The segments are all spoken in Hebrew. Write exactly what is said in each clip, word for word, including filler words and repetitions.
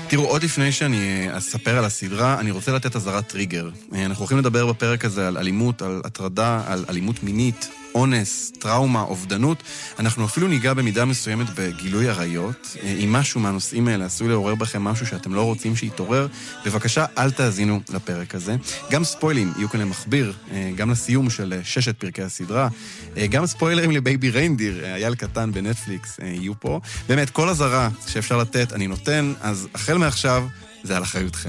תראו, עוד לפני שאני אספר על הסדרה, אני רוצה לתת אזהרת טריגר. אנחנו הולכים לדבר בפרק הזה על אלימות, על הטרדה, על אלימות מינית, אונס, טראומה, אובדנות. אנחנו אפילו ניגע במידה מסוימת בגילוי עריות. אם משהו מהנושאים האלה עשוי לעורר בכם משהו שאתם לא רוצים שיתעורר, בבקשה אל תאזינו לפרק הזה. גם ספוילרים יהיו כאן למכביר, גם לסיום של ששת פרקי הסדרה, גם ספוילרים לבייבי ריינדיר, אייל קטן בנטפליקס, יהיו פה. באמת, כל אזהרה שאפשר לתת אני נותן, אז החל מעכשיו זה על אחריותכם.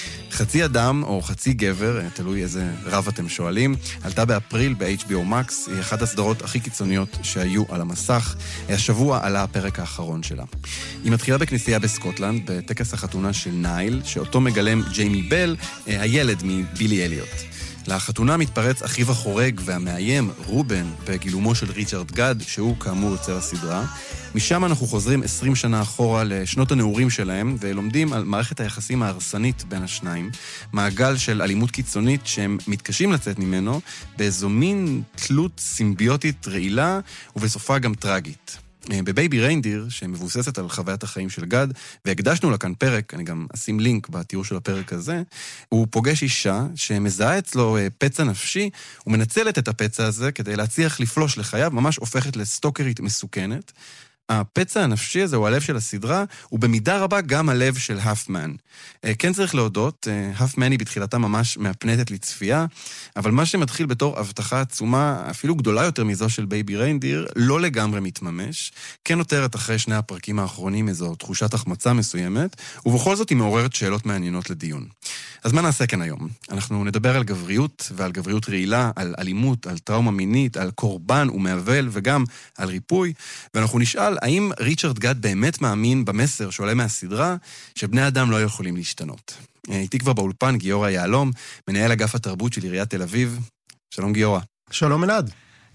חצי אדם או חצי גבר, תלוי איזה רב אתם שואלים, עלתה באפריל ב-אייץ' בי או Max, היא אחת הסדרות הכי קיצוניות שהיו על המסך. השבוע עלה הפרק האחרון שלה. היא מתחילה בכנסייה בסקוטלנד, בטקס החתונה של נייל, שאותו מגלם ג'יימי בל, הילד מבילי אליוט. לחתונה מתפרץ אחיו החורג והמאיים, רובן, בגילומו של ריצ'רד גד, שהוא כאמור יוצר הסדרה. משם אנחנו חוזרים עשרים שנה אחורה לשנות הנעורים שלהם, ולומדים על מערכת היחסים ההרסנית בין השניים, מעגל של אלימות קיצונית שהם מתקשים לצאת ממנו, באיזו מין תלות סימביוטית רעילה, ובסופה גם טרגית. בבייבי ריינדיר, שמבוססת על חוויית החיים של גד, והקדשנו לה כאן פרק, אני גם אשים לינק בתיאור של הפרק הזה, הוא פוגש אישה שמזהה אצלו פצע נפשי, ומנצלת את הפצע הזה כדי להצליח לפלוש לחייו, ממש הופכת לסטוקרית מסוכנת. הפצע הנפשי הזה הוא הלב של הסדרה, ובמידה רבה גם הלב של האפמן. כן צריך להודות, האפמן היא בתחילתה ממש מהפנטת לצפייה, אבל מה שמתחיל בתור הבטחה עצומה, אפילו גדולה יותר מזו של בייבי ריינדיר, לא לגמרי מתממש, כן נותרת אחרי שני הפרקים האחרונים איזו תחושת החמצה מסוימת, ובכל זאת היא מעוררת שאלות מעניינות לדיון. אז מה נעשה כאן היום? אנחנו נדבר על גבריות ועל גבריות רעילה, על אלימות, על טראומה מינית, על קורבן ומעבל וגם על ריפוי, ואנחנו נשאל האם ריצ'רד גד באמת מאמין במסר שעולה מהסדרה שבני אדם לא יכולים להשתנות. איתי כבר באולפן גיורא יהלום, מנהל אגף התרבות של עיריית תל אביב. שלום גיורא. שלום אלעד.